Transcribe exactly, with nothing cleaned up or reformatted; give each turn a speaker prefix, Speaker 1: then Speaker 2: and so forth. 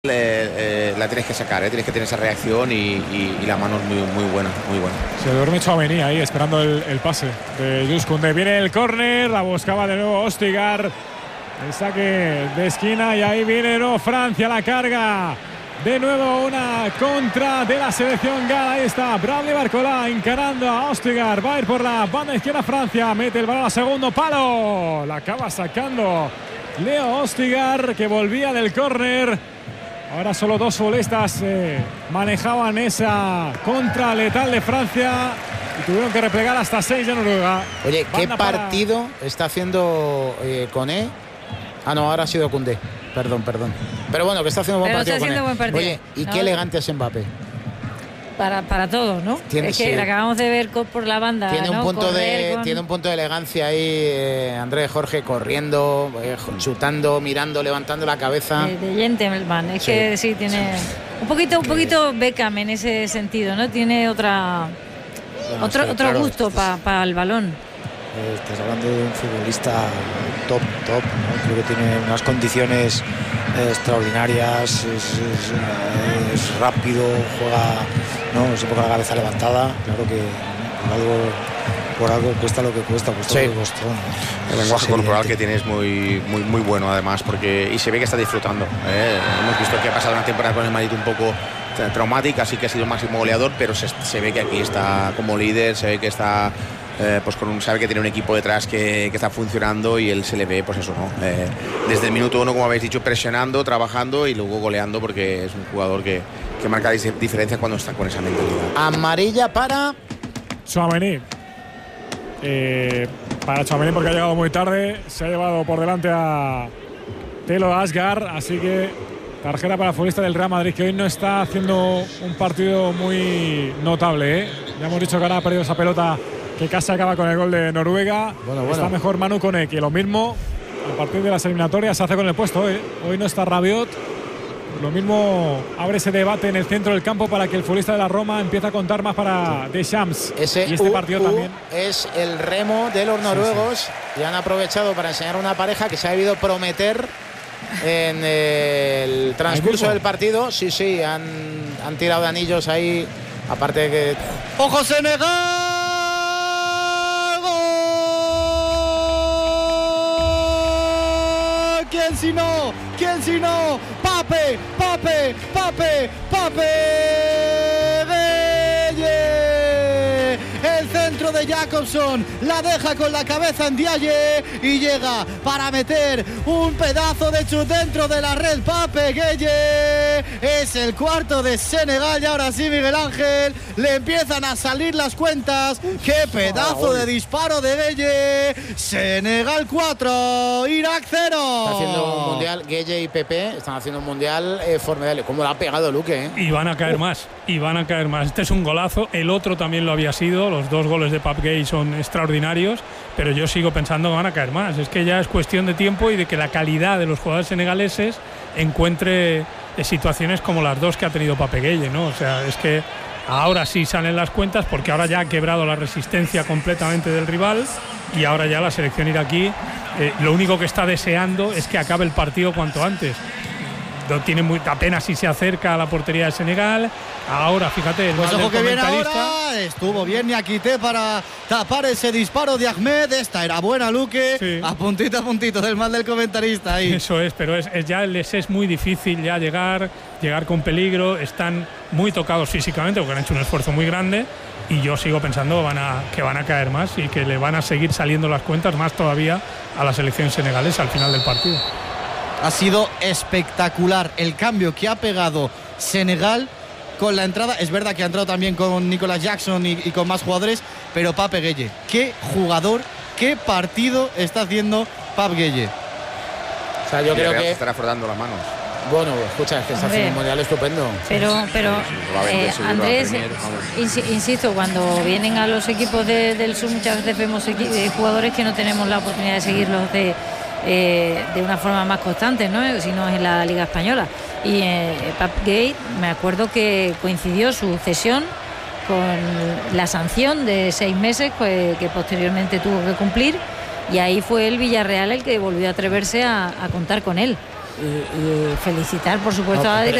Speaker 1: Eh, eh, la tienes que sacar, ¿eh? Tienes que tener esa reacción y, y, y la mano es muy, muy buena, muy buena.
Speaker 2: Se duerme Tchouaméni ahí esperando el, el pase de Jules Koundé. Viene el córner, la buscaba de nuevo Ostigar. El saque de esquina y ahí viene de nuevo Francia, la carga. De nuevo una contra de la selección gala. Ahí está Bradley Barcola encarando a Ostigar. Va a ir por la banda izquierda Francia. Mete el balón a segundo palo. La acaba sacando Leo Ostigar, que volvía del córner. Ahora solo dos futbolistas eh, manejaban esa contra letal de Francia y tuvieron que replegar hasta seis de Noruega.
Speaker 3: Oye, ¿qué
Speaker 2: Banda
Speaker 3: partido para... está haciendo eh, Koné? Ah, no, ahora ha sido Koundé. Perdón, perdón. Pero bueno, que está haciendo buen
Speaker 4: Pero
Speaker 3: partido.
Speaker 4: Está haciendo buen partido.
Speaker 3: Oye, y
Speaker 4: no,
Speaker 3: qué elegante es Mbappé.
Speaker 4: Para, para todos, ¿no?
Speaker 3: Tiene,
Speaker 4: es que
Speaker 3: sí.
Speaker 4: la acabamos de ver por la banda.
Speaker 3: Tiene un,
Speaker 4: ¿no?
Speaker 3: punto, de,
Speaker 4: con...
Speaker 3: tiene un punto de elegancia ahí, eh, Andrés Jorge, corriendo, eh, chutando, mirando, levantando la cabeza.
Speaker 4: De, de gentleman. Es
Speaker 3: sí.
Speaker 4: que sí, tiene un poquito, un poquito Beckham en ese sentido, ¿no? Tiene otra
Speaker 5: Bueno,
Speaker 4: otro,
Speaker 5: sí,
Speaker 4: otro
Speaker 5: claro,
Speaker 4: gusto para pa el balón.
Speaker 5: Eh, estás hablando de un futbolista top, top, ¿no? Creo que tiene unas condiciones eh, extraordinarias, es, es, es rápido, juega, no, siempre con la cabeza levantada. Claro que por algo, por algo cuesta lo que cuesta, cuesta
Speaker 3: sí.
Speaker 5: lo que costó, ¿no?
Speaker 1: El lenguaje
Speaker 5: sí,
Speaker 1: corporal
Speaker 5: evidente.
Speaker 1: que tiene es muy, muy, muy bueno además, porque y se ve que está disfrutando. ¿eh? Hemos visto que ha pasado una temporada con el Madrid un poco traumática, sí que ha sido máximo goleador, pero se, se ve que aquí está como líder, se ve que está eh, pues con un, sabe que tiene un equipo detrás que, que está funcionando y él se le ve, pues eso, ¿no? Eh, desde el minuto uno, como habéis dicho, presionando, trabajando y luego goleando, porque es un jugador que, que marca diferencia cuando está con esa mentalidad.
Speaker 3: Amarilla para
Speaker 2: Tchouaméni. Eh, para Tchouaméni porque ha llegado muy tarde. Se ha llevado por delante a Telo Asgar, así que tarjeta para el futbolista del Real Madrid, que hoy no está haciendo un partido muy notable, ¿eh? Ya hemos dicho que ahora ha perdido esa pelota que casi acaba con el gol de Noruega.
Speaker 3: Bueno, bueno.
Speaker 2: Está mejor Manu Koné, que lo mismo a partir de las eliminatorias se hace con el puesto. ¿eh? Hoy no está Rabiot. Lo mismo abre ese debate en el centro del campo para que el futbolista de la Roma empiece a contar más para Deschamps.
Speaker 3: ese
Speaker 2: y este
Speaker 3: U,
Speaker 2: partido
Speaker 3: U
Speaker 2: también.
Speaker 3: Es el remo de los noruegos, sí, sí. Y han aprovechado para enseñar a una pareja que se ha debido prometer en el transcurso del partido. Sí, sí, han, han tirado de anillos ahí. Aparte de que... ¡Ojo Senegal! ¡Gol! ¿Quién si no? ¿Quién si no? ¡Pape! ¡Pape! ¡Pape! ¡Pape! ¡Gueye! El centro de Jacobson la deja con la cabeza en Diaye y llega para meter un pedazo de chut dentro de la red. Pape Gueye es el cuarto de Senegal y ahora sí, Miguel Ángel, le empiezan a salir las cuentas. ¡Qué pedazo de disparo de Gueye! Senegal cuatro, Irak cero. Está haciendo un mundial, Gueye y Pepe están haciendo un mundial eh, formidable. ¿Cómo lo ha pegado Luque? ¿eh?
Speaker 6: Y van a caer uh. más, y van a caer más. Este es un golazo, el otro también lo había sido. Los dos goles de Pape Gueye son extraordinarios, pero yo sigo pensando que van a caer más. Es que ya es cuestión de tiempo y de que la calidad de los jugadores senegaleses encuentre situaciones como las dos que ha tenido Pape Gueye, ¿no? O sea, es que ahora sí salen las cuentas, porque ahora ya ha quebrado la resistencia completamente del rival y ahora ya la selección iraquí eh, lo único que está deseando es que acabe el partido cuanto antes. No tiene muy, apenas si se acerca a la portería de Senegal. Ahora, fíjate, el
Speaker 3: pues
Speaker 6: mal
Speaker 3: ojo
Speaker 6: del
Speaker 3: que viene
Speaker 6: comentarista.
Speaker 3: ahora. Estuvo bien Niakité para tapar ese disparo de Ahmed. Esta era buena, Luque.
Speaker 6: Sí.
Speaker 3: A puntito a puntito del mal del comentarista ahí.
Speaker 6: Eso es, pero es, es ya les es muy difícil ya llegar, llegar con peligro. Están muy tocados físicamente porque han hecho un esfuerzo muy grande. Y yo sigo pensando que van, a, que van a caer más y que le van a seguir saliendo las cuentas más todavía a la selección senegalesa al final del partido.
Speaker 3: Ha sido espectacular el cambio que ha pegado Senegal con la entrada. Es verdad que ha entrado también con Nicolas Jackson y, y con más jugadores, pero Pape Gueye, qué jugador, qué partido está haciendo Pape Gueye. O sea, yo
Speaker 1: y
Speaker 3: creo que
Speaker 1: estará frotando las manos.
Speaker 3: Bueno, escucha, es que está haciendo un mundial estupendo.
Speaker 4: Pero, pero eh, Andrés, ins insisto, cuando vienen a los equipos de, del sur muchas veces vemos jugadores que no tenemos la oportunidad de seguirlos de Eh, de una forma más constante, ¿no? Si no es en la Liga Española. Y eh, Pape Gueye, me acuerdo que coincidió su cesión con la sanción de seis meses que, que posteriormente tuvo que cumplir, y ahí fue el Villarreal el que volvió a atreverse a, a contar con él. y, y felicitar, por supuesto, no, a la dirección